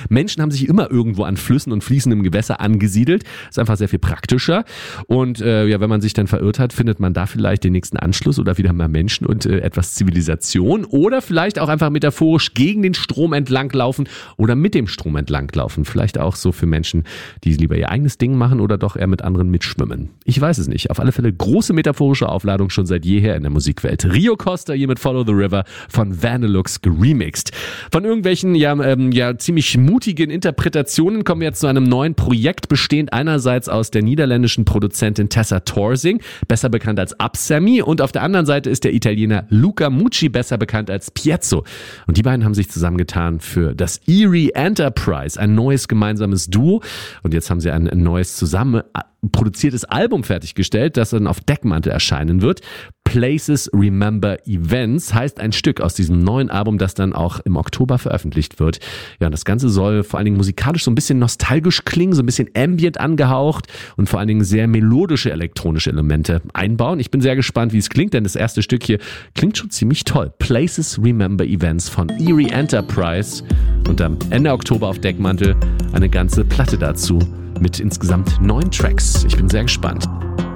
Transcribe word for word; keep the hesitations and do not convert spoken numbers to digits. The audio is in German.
Menschen haben sich immer irgendwo an Flüssen und fließendem Gewässer angesiedelt. Ist einfach sehr viel praktischer. Und äh, ja, wenn man sich dann verirrt hat, findet man da vielleicht den nächsten Anschluss oder wieder mal Menschen und äh, etwas Zivilisation. Oder vielleicht auch einfach metaphorisch gegen den Strom entlanglaufen oder mit dem Strom entlanglaufen. Vielleicht auch so für Menschen, die lieber ihr eigenes Ding machen oder doch eher mit anderen mitschwimmen. Ich weiß es nicht. Auf alle Fälle große metaphorische Aufladung schon seit jeher in der Musikwelt. Rio Costa hier mit Follow the River von Vanilux geremixed. Von irgendwelchen ja, ähm, ja ziemlich mutigen Interpretationen kommen wir jetzt zu einem neuen Projekt, bestehend einerseits aus der niederländischen Produzentin Tessa Torsing, besser bekannt als Absamy, und auf der anderen Seite ist der Italiener Luca Mucci, besser bekannt als Piezzo. Und die beiden haben sich zusammengetan für das Erie Enterprise, ein neues gemeinsames Duo. Und jetzt haben sie ein neues zusammen produziertes Album fertiggestellt, das dann auf Deckmantel erscheinen wird. Places Remember Events heißt ein Stück aus diesem neuen Album, das dann auch im Oktober veröffentlicht wird. Ja, und das Ganze soll vor allen Dingen musikalisch so ein bisschen nostalgisch klingen, so ein bisschen ambient angehaucht und vor allen Dingen sehr melodische elektronische Elemente einbauen. Ich bin sehr gespannt, wie es klingt, denn das erste Stück hier klingt schon ziemlich toll. Places Remember Events von Erie Enterprise und am Ende Oktober auf Deckmantel eine ganze Platte dazu mit insgesamt neun Tracks. Ich bin sehr gespannt.